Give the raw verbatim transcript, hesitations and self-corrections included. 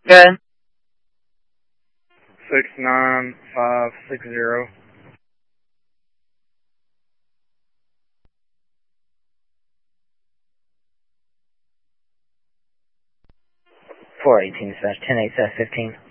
Good. Six nine five six zero. four eighteen dispatch, ten eight fifteen.